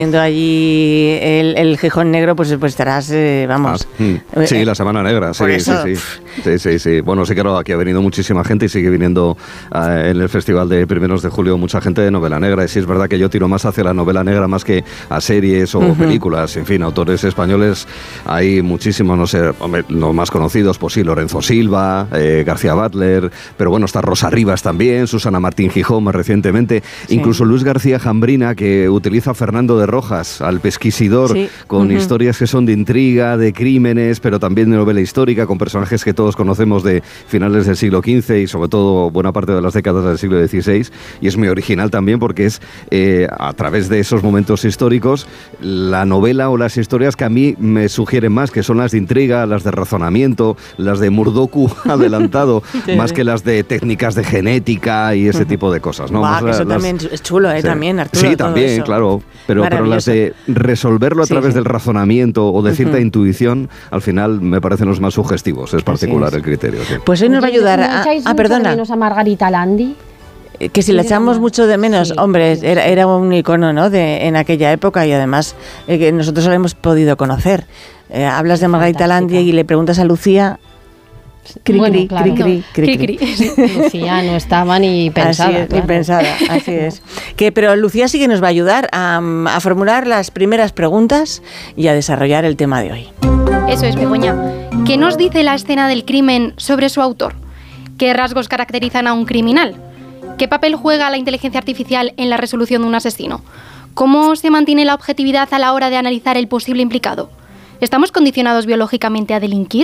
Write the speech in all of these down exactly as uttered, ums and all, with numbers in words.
Viendo allí el, el Gijón Negro, pues, pues estarás, eh, vamos. Ah, sí, la Semana Negra, sí, sí, sí, sí, sí, sí. Bueno, sí que aquí ha venido muchísima gente y sigue viniendo uh, en el Festival de Primeros de Julio mucha gente de novela negra. Y sí, es verdad que yo tiro más hacia la novela negra más que a series o uh-huh. películas. En fin, autores españoles hay muchísimos, no sé, los más conocidos, pues sí, Lorenzo Silva, eh, García Butler, pero bueno, está Rosa Rivas también, Susana Martín Gijón más recientemente, sí. Incluso Luis García Jambrina, que utiliza a Fernando de Rojas, al pesquisidor, sí. con uh-huh. historias que son de intriga, de crímenes, pero también de novela histórica, con personajes que todos conocemos de finales del siglo quince y sobre todo buena parte de las décadas del siglo dieciséis, y es muy original también porque es eh, a través de esos momentos históricos la novela o las historias que a mí me sugieren más, que son las de intriga, las de razonamiento, las de Murdoku adelantado, sí, más sí. que las de técnicas de genética y ese uh-huh. tipo de cosas, ¿no? Bah, más que eso las, también es chulo, ¿eh? Sí. También, Arturo. Sí, también, claro, pero, pero las de resolverlo a través sí, sí. del razonamiento o de cierta uh-huh. intuición, al final me parecen los más sugestivos, es particular es. el criterio. Sí. Pues hoy nos va a ayudar a... Ah, perdona. a Margarita Landi? Que si la echamos mucho de menos, sí, hombre, sí, era, era un icono, ¿no? De, en aquella época y además eh, que nosotros la hemos podido conocer. Eh, hablas de Margarita Landi y le preguntas a Lucía... Cri, bueno, cri, claro, cri, no. cri, cri, cri. Lucía no estaba ni pensada. Así es, claro. ni pensada, así es. Que, pero Lucía sí que nos va a ayudar a, a formular las primeras preguntas y a desarrollar el tema de hoy. Eso es, Begoña. ¿Qué nos dice la escena del crimen sobre su autor? ¿Qué rasgos caracterizan a un criminal? ¿Qué papel juega la inteligencia artificial en la resolución de un asesino? ¿Cómo se mantiene la objetividad a la hora de analizar el posible implicado? ¿Estamos condicionados biológicamente a delinquir?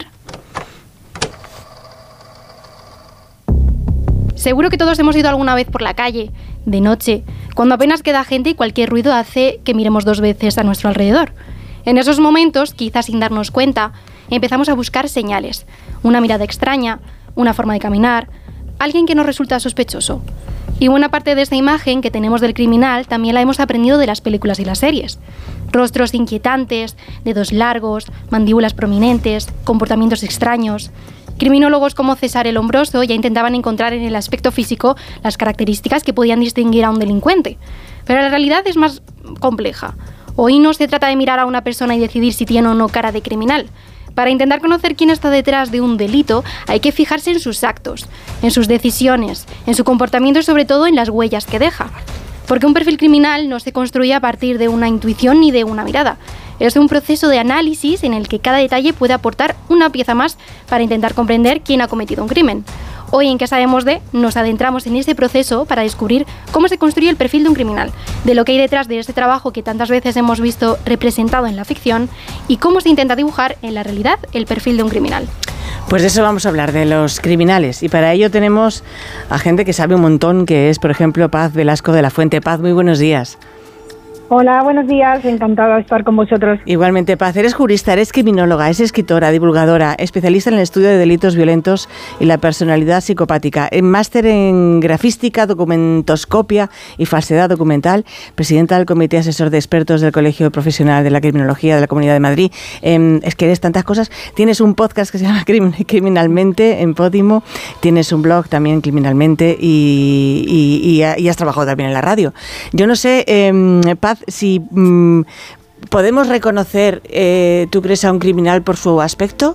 Seguro que todos hemos ido alguna vez por la calle, de noche, cuando apenas queda gente y cualquier ruido hace que miremos dos veces a nuestro alrededor. En esos momentos, quizás sin darnos cuenta, empezamos a buscar señales. Una mirada extraña, una forma de caminar, alguien que nos resulta sospechoso. Y buena parte de esta imagen que tenemos del criminal también la hemos aprendido de las películas y las series. Rostros inquietantes, dedos largos, mandíbulas prominentes, comportamientos extraños. Criminólogos como César el Hombroso ya intentaban encontrar en el aspecto físico las características que podían distinguir a un delincuente. Pero la realidad es más compleja. Hoy no se trata de mirar a una persona y decidir si tiene o no cara de criminal. Para intentar conocer quién está detrás de un delito, hay que fijarse en sus actos, en sus decisiones, en su comportamiento y sobre todo en las huellas que deja. Porque un perfil criminal no se construye a partir de una intuición ni de una mirada. Es un proceso de análisis en el que cada detalle puede aportar una pieza más para intentar comprender quién ha cometido un crimen. Hoy en ¿Qué sabemos de? Nos adentramos en ese proceso para descubrir cómo se construye el perfil de un criminal, de lo que hay detrás de ese trabajo que tantas veces hemos visto representado en la ficción y cómo se intenta dibujar en la realidad el perfil de un criminal. Pues de eso vamos a hablar, de los criminales. Y para ello tenemos a gente que sabe un montón, que es, por ejemplo, Paz Velasco de la Fuente. Paz, muy buenos días. Hola, buenos días, encantada de estar con vosotros. Igualmente, Paz, eres jurista, eres criminóloga, es escritora, divulgadora, especialista en el estudio de delitos violentos y la personalidad psicopática, en máster en grafística, documentoscopia y falsedad documental, presidenta del Comité Asesor de Expertos del Colegio Profesional de la Criminología de la Comunidad de Madrid. Eh, es que eres tantas cosas. Tienes un podcast que se llama Criminalmente en Podimo, tienes un blog también Criminalmente y, y, y, y has trabajado también en la radio. Yo no sé, eh, Paz, si mmm, podemos reconocer, eh, ¿tú crees a un criminal por su aspecto?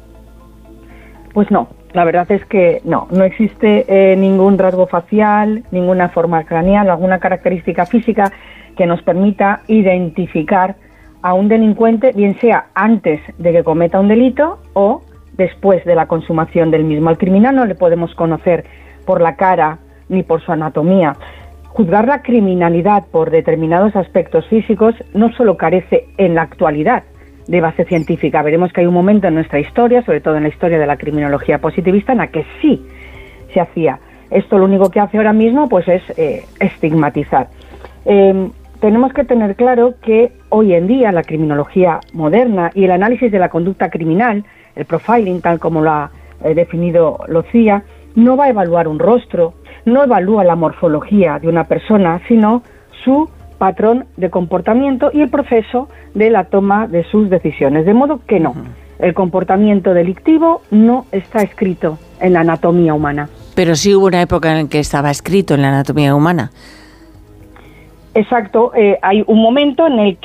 Pues no, la verdad es que no, no existe eh, ningún rasgo facial, ninguna forma craneal, alguna característica física que nos permita identificar a un delincuente, bien sea antes de que cometa un delito o después de la consumación del mismo. Al criminal no le podemos conocer por la cara ni por su anatomía. Juzgar la criminalidad por determinados aspectos físicos no solo carece en la actualidad de base científica. Veremos que hay un momento en nuestra historia, sobre todo en la historia de la criminología positivista, en la que sí se hacía. Esto lo único que hace ahora mismo pues es eh, estigmatizar. Eh, tenemos que tener claro que hoy en día la criminología moderna y el análisis de la conducta criminal, el profiling tal como lo ha eh, definido Lucía, no va a evaluar un rostro, no evalúa la morfología de una persona, sino su patrón de comportamiento y el proceso de la toma de sus decisiones. De modo que no, el comportamiento delictivo no está escrito en la anatomía humana. Pero sí hubo una época en la que estaba escrito en la anatomía humana. exacto, eh, hay un momento en el que